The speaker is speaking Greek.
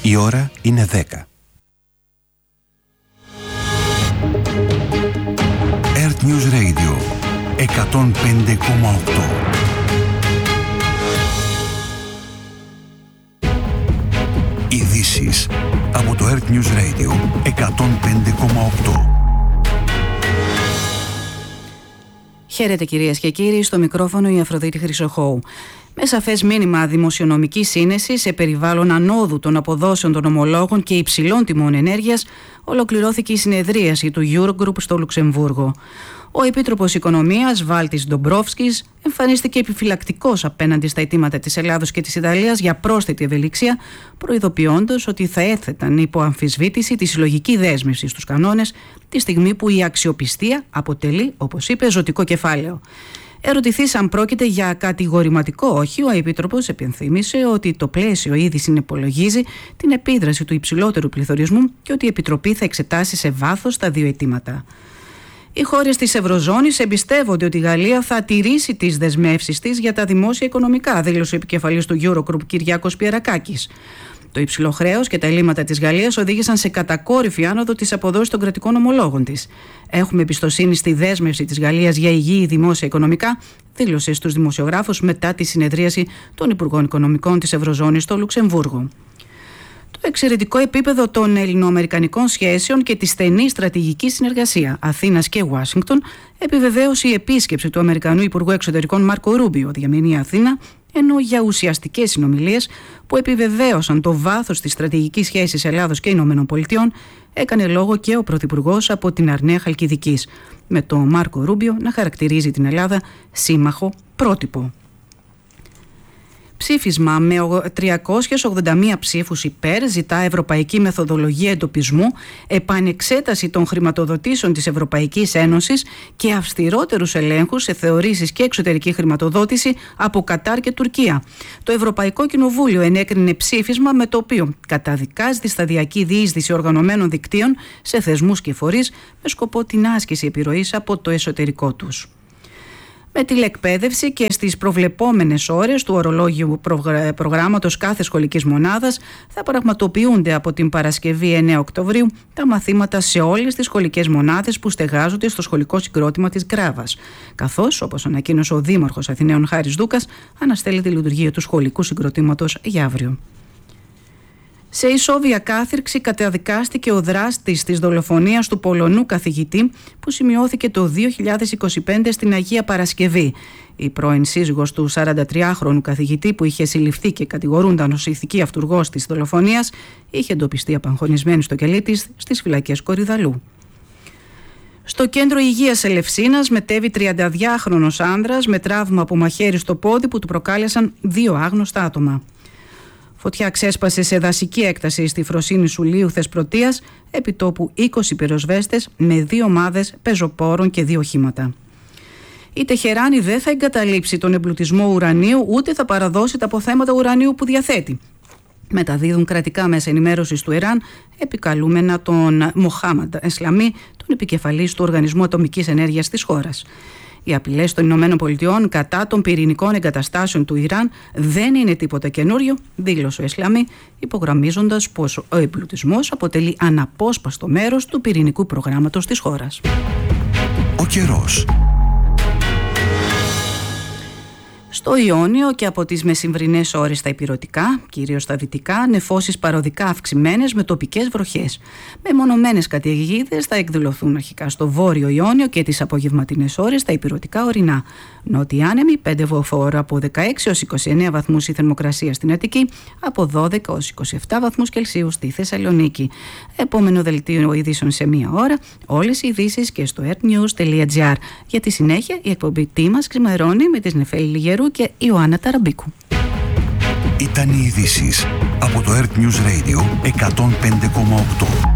Η ώρα είναι 10. Earth News Radio 105,8. Ειδήσεις από το Earth News Radio 105,8. Χαίρετε κυρίες και κύριοι, στο μικρόφωνο η Αφροδίτη Χρυσοχώου. Με σαφές μήνυμα δημοσιονομικής σύνεσης σε περιβάλλον ανόδου των αποδόσεων των ομολόγων και υψηλών τιμών ενέργειας, ολοκληρώθηκε η συνεδρίαση του Eurogroup στο Λουξεμβούργο. Ο Επίτροπος Οικονομίας Βάλτις Ντομπρόφσκης εμφανίστηκε επιφυλακτικός απέναντι στα αιτήματα της Ελλάδος και της Ιταλίας για πρόσθετη ευελιξία, προειδοποιώντας ότι θα έθεταν υπό αμφισβήτηση τη συλλογική δέσμευση στους κανόνες τη στιγμή που η αξιοπιστία αποτελεί, όπως είπε, ζωτικό κεφάλαιο. Ερωτηθείς αν πρόκειται για κατηγορηματικό όχι, ο Επίτροπος επενθύμησε ότι το πλαίσιο ήδη συνυπολογίζει την επίδραση του υψηλότερου πληθωρισμού και ότι η Επιτροπή θα εξετάσει σε βάθος τα δύο αιτήματα. Οι χώρες της Ευρωζώνης εμπιστεύονται ότι η Γαλλία θα τηρήσει τις δεσμεύσεις της για τα δημόσια οικονομικά, δήλωσε ο επικεφαλής του Eurogroup Κυριάκος Πιερακάκης. Το υψηλό χρέος και τα ελλείμματα της Γαλλίας οδήγησαν σε κατακόρυφη άνοδο της αποδόσης των κρατικών ομολόγων της. Έχουμε εμπιστοσύνη στη δέσμευση της Γαλλίας για υγιή δημόσια οικονομικά, δήλωσε στους δημοσιογράφους μετά τη συνεδρίαση των Υπουργών Οικονομικών της Ευρωζώνης στο Λουξεμβούργο. Το εξαιρετικό επίπεδο των ελληνοαμερικανικών σχέσεων και τη στενή στρατηγική συνεργασία Αθήνας και Ουάσιγκτον επιβεβαίωσε η επίσκεψη του Αμερικανού Υπουργού Εξωτερικών Μάρκο Ρούμπιο διαμηνή Αθήνα, ενώ για ουσιαστικές συνομιλίες που επιβεβαίωσαν το βάθος της στρατηγικής σχέσης Ελλάδος και Ηνωμένων Πολιτειών έκανε λόγο και ο Πρωθυπουργός από την Αρναία Χαλκιδικής, με τον Μάρκο Ρούμπιο να χαρακτηρίζει την Ελλάδα σύμμαχο πρότυπο. Ψήφισμα με 381 ψήφους υπέρ ζητά ευρωπαϊκή μεθοδολογία εντοπισμού, επανεξέταση των χρηματοδοτήσεων της Ευρωπαϊκής Ένωσης και αυστηρότερους ελέγχους σε θεωρήσεις και εξωτερική χρηματοδότηση από Κατάρ και Τουρκία. Το Ευρωπαϊκό Κοινοβούλιο ενέκρινε ψήφισμα με το οποίο καταδικάζει τη σταδιακή διείσδυση οργανωμένων δικτύων σε θεσμούς και φορείς με σκοπό την άσκηση επιρροής από το εσωτερικό τους. Με τηλεκπαίδευση και στις προβλεπόμενες ώρες του ορολόγιου προγράμματος κάθε σχολικής μονάδας θα πραγματοποιούνται από την Παρασκευή 9 Οκτωβρίου τα μαθήματα σε όλες τις σχολικές μονάδες που στεγάζονται στο σχολικό συγκρότημα της Γκράβας, καθώς, όπως ανακοίνωσε ο Δήμαρχος Αθηναίων Χάρης Δούκας, αναστέλει τη λειτουργία του σχολικού συγκροτήματος για αύριο. Σε ισόβια κάθυρξη καταδικάστηκε ο δράστης της δολοφονίας του Πολωνού καθηγητή που σημειώθηκε το 2025 στην Αγία Παρασκευή. Η πρώην σύζυγος του 43χρονου καθηγητή που είχε συλληφθεί και κατηγορούνταν ως ηθική αυτουργός της δολοφονίας είχε εντοπιστεί απαγχωνισμένη στο κελί της στις φυλακές Κορυδαλού. Στο κέντρο υγείας Ελευσίνας μετέβη 32χρονος άνδρας με τραύμα από μαχαίρι στο πόδι που του προκάλεσαν 2 άγνωστα άτομα. Φωτιά ξέσπασε σε δασική έκταση στη Φροσύνη Σουλίου Θεσπρωτείας, επιτόπου 20 πυροσβέστες με 2 ομάδες πεζοπόρων και 2 οχήματα. Η Τεχεράνη δεν θα εγκαταλείψει τον εμπλουτισμό ουρανίου ούτε θα παραδώσει τα αποθέματα ουρανίου που διαθέτει, μεταδίδουν κρατικά μέσα ενημέρωσης του Ιράν, επικαλούμενα τον Μοχάμαντ Εσλαμί, τον επικεφαλής του Οργανισμού Ατομικής Ενέργειας της χώρας. Οι απειλές των Ηνωμένων Πολιτειών κατά των πυρηνικών εγκαταστάσεων του Ιράν δεν είναι τίποτα καινούριο, δήλωσε ο Εσλαμί, υπογραμμίζοντας πως ο εμπλουτισμός αποτελεί αναπόσπαστο μέρος του πυρηνικού προγράμματος της χώρας. Ο καιρός. Στο Ιόνιο και από τις μεσημβρινές ώρες στα ηπειρωτικά, κυρίως στα δυτικά, νεφώσεις παροδικά αυξημένες με τοπικές βροχές. Μεμονωμένες καταιγίδες θα εκδηλωθούν αρχικά στο βόρειο Ιόνιο και τις απογευματινές ώρες στα ηπειρωτικά ορεινά. Νότιοι άνεμοι 5 μποφόρ από 16 έως 29 βαθμούς η θερμοκρασία στην Αττική, από 12 έως 27 βαθμούς Κελσίου στη Θεσσαλονίκη. Επόμενο δελτίο ειδήσεων σε μία ώρα, όλες οι ειδήσεις και στο earthnews.gr. Για τη συνέχεια η εκπομπή «Τι μας ξημερώνει» με τις Νεφέλη Λιγερού και Ιωάννα Ταραμπίκου. Ήταν οι ειδήσεις από το Earth News Radio 105,8.